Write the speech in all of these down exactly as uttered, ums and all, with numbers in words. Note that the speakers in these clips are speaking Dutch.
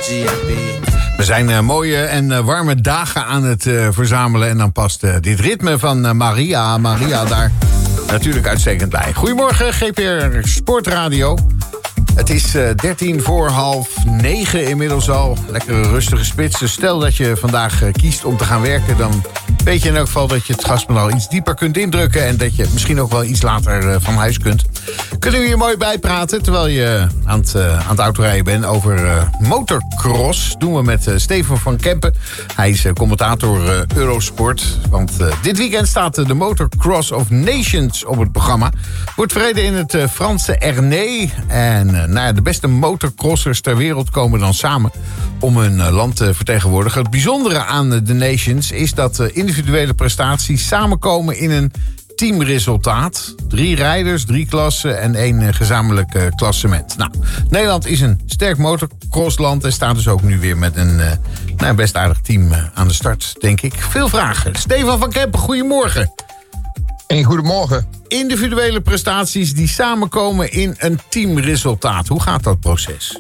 We zijn uh, mooie en uh, warme dagen aan het uh, verzamelen. En dan past uh, dit ritme van uh, Maria, Maria daar natuurlijk uitstekend bij. Goedemorgen, G P R Sportradio. Het is uh, dertien voor half negen inmiddels al. Lekkere rustige spits. Dus stel dat je vandaag uh, kiest om te gaan werken, dan weet je in elk geval dat je het gaspedaal iets dieper kunt indrukken. En dat je misschien ook wel iets later uh, van huis kunt. Kunnen we hier mooi bijpraten terwijl je aan het, uh, aan het autorijden bent over uh, motorcross. Doen we met uh, Steven van Kempen. Hij is uh, commentator uh, Eurosport. Want uh, dit weekend staat uh, de Motorcross of Nations op het programma. Wordt verreden in het uh, Franse Ernée. En uh, nou ja, de beste motorcrossers ter wereld komen dan samen om hun uh, land te vertegenwoordigen. Het bijzondere aan uh, de Nations is dat uh, individuele prestaties samenkomen in een teamresultaat. Drie rijders, drie klassen en één uh, gezamenlijk uh, klassement. Nou, Nederland is een sterk motocrossland en staat dus ook nu weer met een uh, nou, best aardig team uh, aan de start, denk ik. Veel vragen. Stefan van Kempen, goedemorgen. En goedemorgen. Individuele prestaties die samenkomen in een teamresultaat. Hoe gaat dat proces?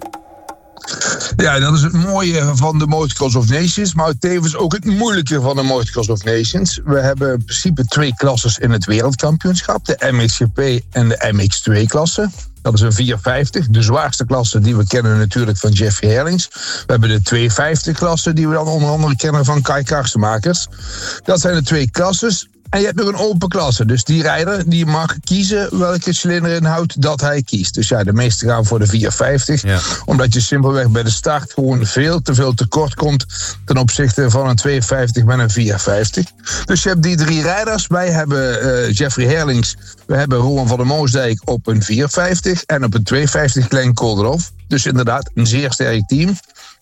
Ja, dat is het mooie van de Motocross of Nations, maar tevens ook het moeilijke van de Motocross of Nations. We hebben in principe twee klasses in het wereldkampioenschap, de M X G P en de M X twee klasse. Dat is een vierhonderdvijftig, de zwaarste klasse die we kennen natuurlijk van Jeffrey Herlings. We hebben de tweehonderdvijftig klasse die we dan onder andere kennen van Kai Karsenmakers. Dat zijn de twee klasses. En je hebt nog een open klasse. Dus die rijder die mag kiezen welke cilinderinhoud dat hij kiest. Dus ja, de meesten gaan voor de vierhonderdvijftig. Ja. Omdat je simpelweg bij de start gewoon veel te veel tekort komt ten opzichte van een tweehonderdvijftig met een vierhonderdvijftig. Dus je hebt die drie rijders. Wij hebben uh, Jeffrey Herlings. We hebben Rowan van der Moosdijk op een vierhonderdvijftig. En op een tweehonderdvijftig Glenn Kolderhoff. Dus inderdaad een zeer sterk team.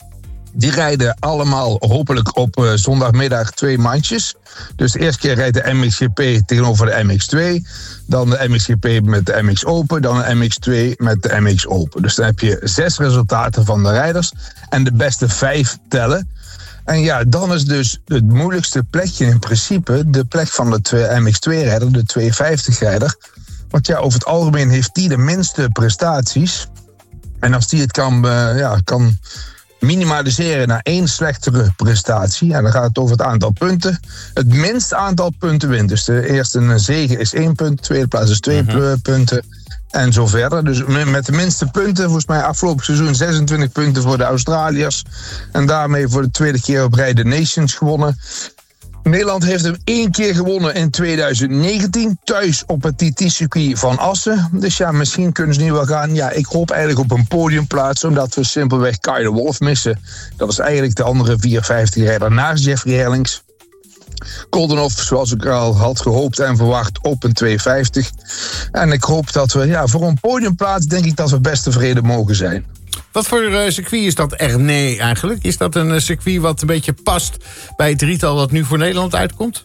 Die rijden allemaal hopelijk op uh, zondagmiddag twee mandjes. Dus de eerste keer rijdt de M X G P tegenover de M X twee. Dan de M X G P met de M X Open. Dan de M X twee met de M X Open. Dus dan heb je zes resultaten van de rijders. En de beste vijf tellen. En ja, dan is dus het moeilijkste plekje in principe de plek van de M X twee-rijder, de tweehonderdvijftig-rijder. Want ja, over het algemeen heeft die de minste prestaties. En als die het kan... Uh, ja, kan minimaliseren naar één slechtere prestatie. En dan gaat het over het aantal punten. Het minste aantal punten wint. Dus de eerste zege is één punt, de tweede plaats is twee uh-huh. punten. En zo verder. Dus met de minste punten, volgens mij afgelopen seizoen zesentwintig punten voor de Australiërs. En daarmee voor de tweede keer op rij de Nations gewonnen. Nederland heeft hem één keer gewonnen in tweeduizend negentien, thuis op het T T-circuit van Assen. Dus ja, misschien kunnen ze nu wel gaan. Ja, ik hoop eigenlijk op een podiumplaats, omdat we simpelweg Kai de Wolf missen. Dat is eigenlijk de andere vierhonderdvijftig-rijder naast Jeffrey Herlings. Koldenhoff, zoals ik al had gehoopt en verwacht, op een tweehonderdvijftig. En ik hoop dat we, ja, voor een podiumplaats denk ik dat we best tevreden mogen zijn. Wat voor uh, circuit is dat Ernée eigenlijk? Is dat een uh, circuit wat een beetje past bij het drietal dat nu voor Nederland uitkomt?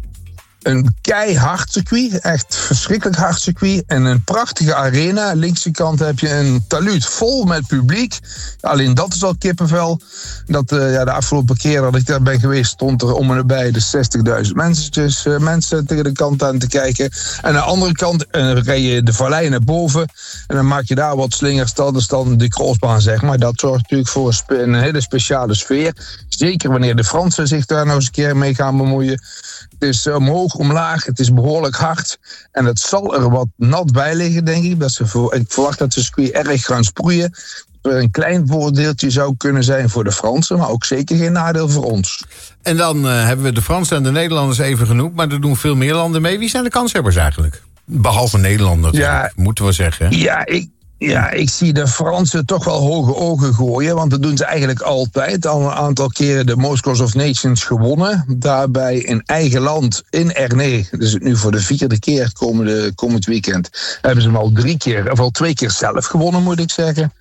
Een keihard circuit, echt verschrikkelijk hard circuit. En een prachtige arena. Linkse kant heb je een talud vol met publiek. Alleen dat is al kippenvel. Dat, uh, ja, de afgelopen keer dat ik daar ben geweest, stond er om en nabij de zestigduizend mensen, uh, mensen tegen de kant aan te kijken. En aan de andere kant uh, rij je de vallei naar boven. En dan maak je daar wat slingers. Dat is dan de crossbaan, zeg maar. Dat zorgt natuurlijk voor een, spe- een hele speciale sfeer. Zeker wanneer de Fransen zich daar nog eens een keer mee gaan bemoeien. Het is omhoog, omlaag, het is behoorlijk hard. En het zal er wat nat bij liggen, denk ik. Dat ze voor, ik verwacht dat ze circuit erg gaan sproeien. Dat er een klein voordeeltje zou kunnen zijn voor de Fransen, maar ook zeker geen nadeel voor ons. En dan uh, hebben we de Fransen en de Nederlanders even genoemd, maar er doen veel meer landen mee. Wie zijn de kanshebbers eigenlijk? Behalve Nederland natuurlijk, ja, moeten we zeggen. Ja, ik... Ja, ik zie de Fransen toch wel hoge ogen gooien. Want dat doen ze eigenlijk altijd. Al een aantal keren de Motocross of Nations gewonnen. Daarbij in eigen land, in Ernée. Dus nu voor de vierde keer komende, komend weekend. Hebben ze hem al drie keer, of al twee keer zelf gewonnen, moet ik zeggen.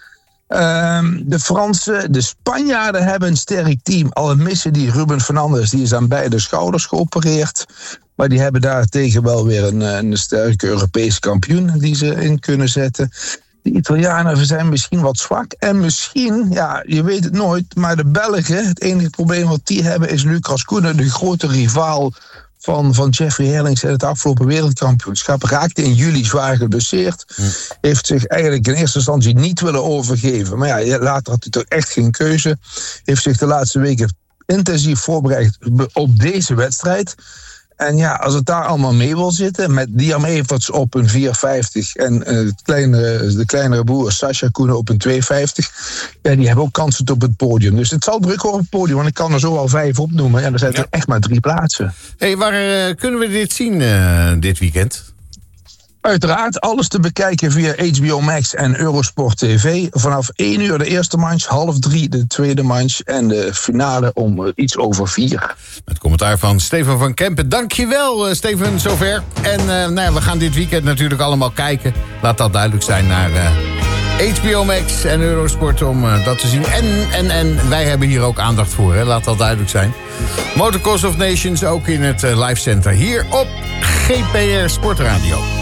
Um, de Fransen, de Spanjaarden hebben een sterk team. Al missen die Ruben Fernandez, die is aan beide schouders geopereerd. Maar die hebben daartegen wel weer een, een sterke Europese kampioen die ze in kunnen zetten. De Italianen zijn misschien wat zwak. En misschien, ja, je weet het nooit, maar de Belgen, het enige probleem wat die hebben is Lucas Koenen, de grote rivaal van, van Jeffrey Herlings in het afgelopen wereldkampioenschap. Raakte in juli zwaar geblesseerd. Hm. Heeft zich eigenlijk in eerste instantie niet willen overgeven. Maar ja, later had hij toch echt geen keuze. Heeft zich de laatste weken intensief voorbereid op deze wedstrijd. En ja, als het daar allemaal mee wil zitten, met Liam Everts op een vier vijftig en uh, het kleinere, de kleinere broer Sascha Koenen op een twee vijftig, ja, die hebben ook kansen op het podium. Dus het zal druk worden op het podium, want ik kan er zo al vijf opnoemen. En er zijn ja. er echt maar drie plaatsen. Hey, waar uh, kunnen we dit zien uh, dit weekend? Uiteraard alles te bekijken via H B O Max en Eurosport T V. Vanaf één uur de eerste manche, half drie de tweede manche en de finale om iets over vier. Met commentaar van Steven van Kempen. Dankjewel, uh, Steven, zover. En uh, nou ja, we gaan dit weekend natuurlijk allemaal kijken. Laat dat duidelijk zijn naar uh, H B O Max en Eurosport om uh, dat te zien. En, en, en wij hebben hier ook aandacht voor, hè? Laat dat duidelijk zijn. Motocross of Nations ook in het uh, Live Center hier op G P R Sportradio.